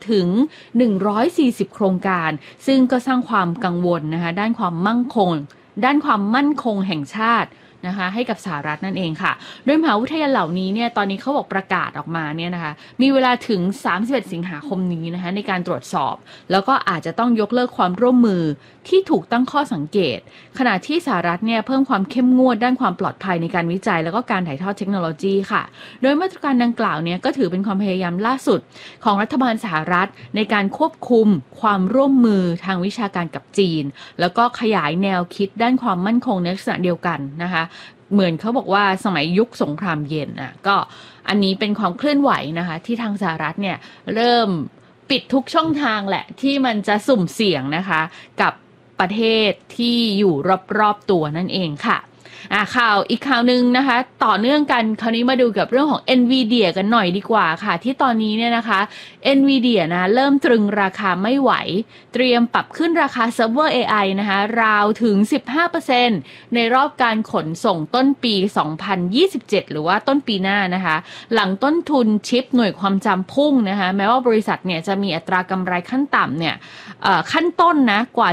ถึง140โครงการซึ่งก็สร้างความกังวลนะคะด้านความมั่นคงแห่งชาตินะคะให้กับสหรัฐนั่นเองค่ะโดยมหาวิทยาลัยเหล่านี้เนี่ยตอนนี้เขาบอกประกาศออกมาเนี่ยนะคะมีเวลาถึง31สิงหาคมนี้นะคะในการตรวจสอบแล้วก็อาจจะต้องยกเลิกความร่วมมือที่ถูกตั้งข้อสังเกตขณะที่สหรัฐเนี่ยเพิ่มความเข้มงวดด้านความปลอดภัยในการวิจัยแล้วก็การถ่ายทอดเทคโนโลยีค่ะโดยมาตรการดังกล่าวเนี่ยก็ถือเป็นความพยายามล่าสุดของรัฐบาลสหรัฐในการควบคุมความร่วมมือทางวิชาการกับจีนแล้วก็ขยายแนวคิดด้านความมั่นคงในลักษณะเดียวกันนะคะเหมือนเขาบอกว่าสมัยยุคสงครามเย็นก็อันนี้เป็นความเคลื่อนไหวนะคะที่ทางสหรัฐเนี่ยเริ่มปิดทุกช่องทางแหละที่มันจะสุ่มเสี่ยงนะคะกับประเทศที่อยู่รอบๆตัวนั่นเองค่ะข่าวอีกข่าวนึงนะคะต่อเนื่องกันคราวนี้มาดูกับเรื่องของ Nvidia กันหน่อยดีกว่าค่ะที่ตอนนี้เนี่ยนะคะ Nvidia นะเริ่มตรึงราคาไม่ไหวเตรียมปรับขึ้นราคาเซิร์ฟเวอร์ AI นะคะราวถึง 15% ในรอบการขนส่งต้นปี 2027 หรือว่าต้นปีหน้านะคะหลังต้นทุนชิปหน่วยความจำพุ่งนะคะแม้ว่าบริษัทเนี่ยจะมีอัตรากำไรขั้นต่ำเนี่ยขั้นต้นนะกว่า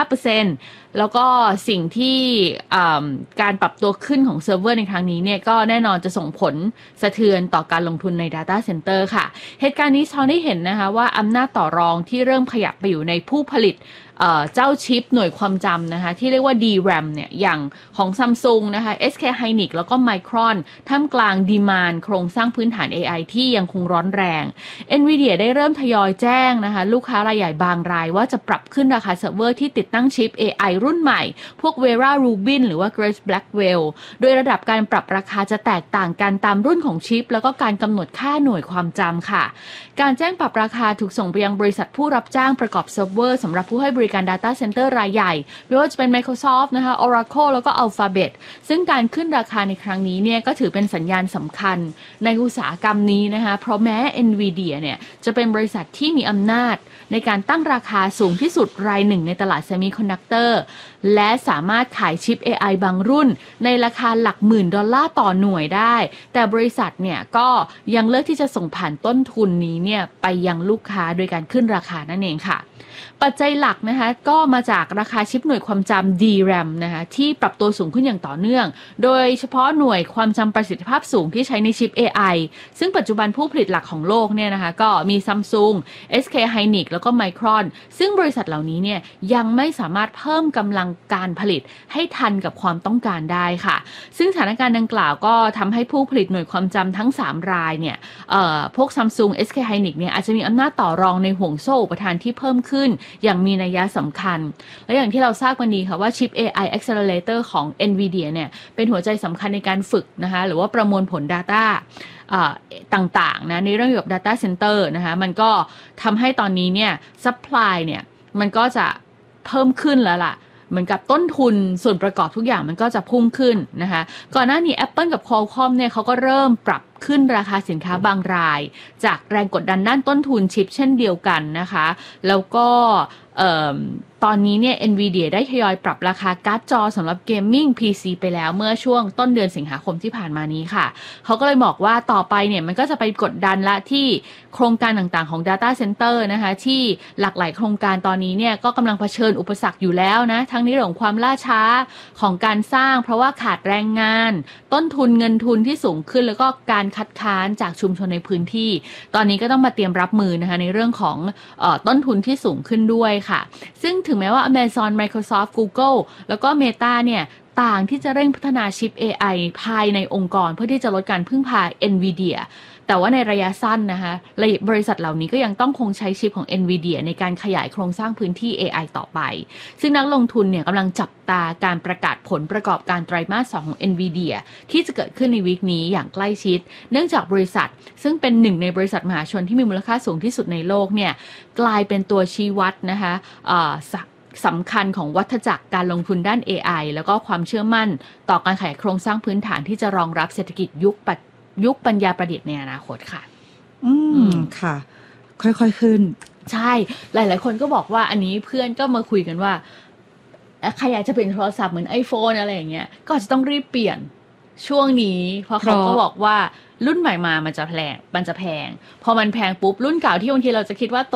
75%แล้วก็สิ่งที่การปรับตัวขึ้นของเซิร์ฟเวอร์ในครั้งนี้เนี่ยก็แน่นอนจะส่งผลสะเทือนต่อการลงทุนใน Data Center ค่ะเหตุการณ์นี้สะท้อนให้เห็นนะคะว่าอำนาจต่อรองที่เริ่มขยับไปอยู่ในผู้ผลิตเจ้าชิปหน่วยความจำนะคะที่เรียกว่า DRAM เนี่ยอย่างของ Samsung นะคะ SK Hynix แล้วก็ Micron ท่ามกลางดีมานด์โครงสร้างพื้นฐาน AI ที่ยังคงร้อนแรง Nvidia ได้เริ่มทยอยแจ้งนะคะลูกค้ารายใหญ่บางรายว่าจะปรับขึ้นราคาเซิร์ฟเวอร์ที่ติดตั้งชิป AI รุ่นใหม่พวก Vera Rubin หรือว่า Grace Blackwell โดยระดับการปรับราคาจะแตกต่างกันตามรุ่นของชิปแล้วก็การกำหนดค่าหน่วยความจำค่ะการแจ้งปรับราคาถูกส่งไปยังบริษัทผู้รับจ้างประกอบเซิร์ฟเวอร์สำหรับผู้ให้บริการ Data Center รายใหญ่ไม่ว่าจะเป็น Microsoft นะคะ Oracle แล้วก็ Alphabet ซึ่งการขึ้นราคาในครั้งนี้เนี่ยก็ถือเป็นสัญญาณสำคัญในอุตสาหกรรมนี้นะคะเพราะแม้ Nvidia เนี่ยจะเป็นบริษัทที่มีอำนาจในการตั้งราคาสูงที่สุดรายหนึ่งในตลาดเซมิคอนดักเตอร์และสามารถขายชิป AI บางรุ่นในราคาหลักหมื่นดอลลาร์ต่อหน่วยได้แต่บริษัทเนี่ยก็ยังเลือกที่จะส่งผ่านต้นทุนนี้เนี่ยไปยังลูกค้าโดยการขึ้นราคานั่นเองค่ะปัจจัยหลักนะคะก็มาจากราคาชิปหน่วยความจำ DRAM นะคะที่ปรับตัวสูงขึ้นอย่างต่อเนื่องโดยเฉพาะหน่วยความจำประสิทธิภาพสูงที่ใช้ในชิป AI ซึ่งปัจจุบันผู้ผลิตหลักของโลกเนี่ยนะคะก็มี Samsung SK Hynix แล้วก็ Micron ซึ่งบริษัทเหล่านี้เนี่ยยังไม่สามารถเพิ่มกำลังการผลิตให้ทันกับความต้องการได้ค่ะซึ่งสถานการณ์ดังกล่าวก็ทำให้ผู้ผลิตหน่วยความจำทั้ง3รายเนี่ยพวก Samsung SK Hynix เนี่ยอาจจะมีอำนาจต่อรองในห่วงโซ่อุปทานที่เพิ่มขึ้นอย่างมีนัยสำคัญและอย่างที่เราทราบกันดีค่ะว่าชิป AI Accelerator ของ Nvidia เนี่ยเป็นหัวใจสำคัญในการฝึกนะคะหรือว่าประมวลผล Data ต่างๆนะในเรื่องเกี่ยวกับ Data Center นะคะมันก็ทำให้ตอนนี้เนี่ย Supply เนี่ยมันก็จะเพิ่มขึ้นแล้วล่ะเหมือนกับต้นทุนส่วนประกอบทุกอย่างมันก็จะพุ่งขึ้นนะคะก่อนหน้านี้ Apple กับ Qualcomm เนี่ยเขาก็เริ่มปรับขึ้นราคาสินค้าบางรายจากแรงกดดันด้านต้นทุนชิปเช่นเดียวกันนะคะแล้วก็ตอนนี้เนี่ย Nvidia ได้ทยอยปรับราคาการ์ดจอสำหรับเกมมิ่ง PC ไปแล้วเมื่อช่วงต้นเดือนสิงหาคมที่ผ่านมานี้ค่ะเขาก็เลยบอกว่าต่อไปเนี่ยมันก็จะไปกดดันละที่โครงการต่างๆของ Data Center นะคะที่หลากหลายโครงการตอนนี้เนี่ยก็กำลังเผชิญอุปสรรคอยู่แล้วนะทั้งในเรื่องของความล่าช้าของการสร้างเพราะว่าขาดแรงงานต้นทุนเงินทุนที่สูงขึ้นแล้วก็การคัดค้านจากชุมชนในพื้นที่ตอนนี้ก็ต้องมาเตรียมรับมือนะคะในเรื่องของต้นทุนที่สูงขึ้นด้วยค่ะซึ่งถึงแม้ว่า Amazon Microsoft Google แล้วก็ Meta เนี่ยต่างที่จะเร่งพัฒนาชิป AI ภายในองค์กรเพื่อที่จะลดการพึ่งพา Nvidia แต่ว่าในระยะสั้นนะคะบริษัทเหล่านี้ก็ยังต้องคงใช้ชิปของ Nvidia ในการขยายโครงสร้างพื้นที่ AI ต่อไปซึ่งนักลงทุนเนี่ยกำลังจับตาการประกาศผลประกอบการไตรมาส 2 ของ Nvidia ที่จะเกิดขึ้นในวีคนี้อย่างใกล้ชิดเนื่องจากบริษัทซึ่งเป็นหนึ่งในบริษัทมหาชนที่มีมูลค่าสูงที่สุดในโลกเนี่ยกลายเป็นตัวชี้วัดนะคะสำคัญของวัฏจักรการลงทุนด้าน AI แล้วก็ความเชื่อมั่นต่อการขยายโครงสร้างพื้นฐานที่จะรองรับเศรษฐกิจยุคปัญญาประดิษฐ์ในอนาคตค่ะค่ะค่อยๆขึ้นใช่หลายๆคนก็บอกว่าอันนี้เพื่อนก็มาคุยกันว่าใครอยากจะเป็นโทรศัพท์เหมือน iPhone อะไรอย่างเงี้ยก็จะต้องรีบเปลี่ยนช่วงนี้เพราะเขาก็บอกว่ารุ่นใหม่มามันจะแพงพอมันแพงปุ๊บรุ่นเก่าที่บางทีเราจะคิดว่า